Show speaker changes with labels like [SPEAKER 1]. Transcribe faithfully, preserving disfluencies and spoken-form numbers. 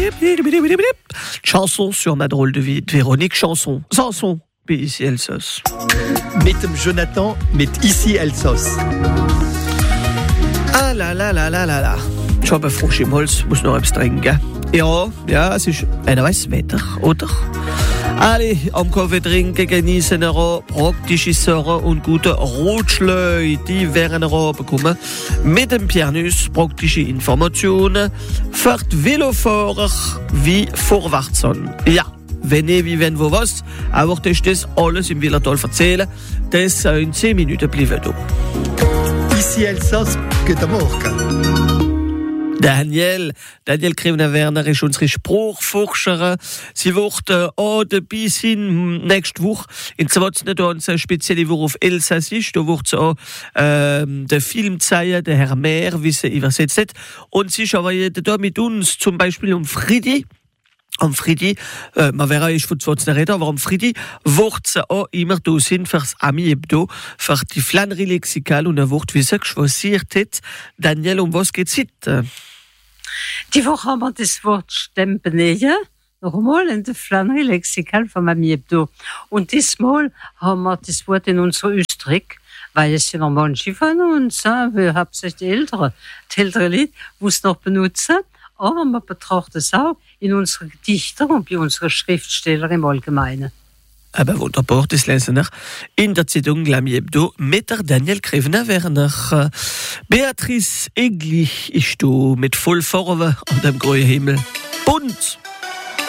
[SPEAKER 1] Chanson sur ma drôle de vie de Véronique Chanson. Sanson, puis ici Elsos.
[SPEAKER 2] Mit dem Jonathan, mit ici Elsos.
[SPEAKER 1] Ah la la la la la la. Ich habe frisch im Holz, muss noch etwas trinken. Ja, ja, es ist ein neues Wetter, oder? Alle am Kaffee trinken, genießen wir praktische Sachen und gute Ratschläge, die werden wir bekommen. Mit dem Pianus praktische Informationen für die Velofahrer wie vorwärts. Ja, wenn ihr wie wenn wo was, aber das ist das alles im Willertal erzählen. Das in zehn Minuten bleiben da.
[SPEAKER 2] Ici Elsos, guten Morgen.
[SPEAKER 1] Daniel, Daniel Krivner-Werner ist unsere Spruchforscherin. Sie wird äh, auch dabei sein nächste Woche. In zweiten da eine spezielle Woche auf Elsassisch. Da wird sie auch äh, den Film zeigen, der Herr Mehr, wie sie übersetzt hat. Und sie ist aber da mit uns, zum Beispiel um Friedi. Am Friedi, äh, man wäre ich von zweiten reden, aber am Friedi wird sie auch immer da sein fürs Ami Hebdo, für die Flannery Lexikal und er wird, wie sie geschwasiert hat. Daniel, um was geht's heute?
[SPEAKER 3] Die Woche haben wir das Wort Stempenähe, nochmal in der Flannery Lexikal von Ami Hebdo. Und diesmal haben wir das Wort in unserer Österreich, weil es ja noch manche von uns, wir haben sich die Ältere, die ältere Leute, die es noch benutzen. Aber man betrachtet es auch in unseren Gedichtern und bei unseren Schriftstellern im Allgemeinen.
[SPEAKER 1] Aber wunderbar, das lesen wir in der Zeitung L'Ami Hebdo mit der Daniel Krivner-Werner. Beatrice Eglich ist du mit Vollfarbe an dem grünen Himmel. Bunt!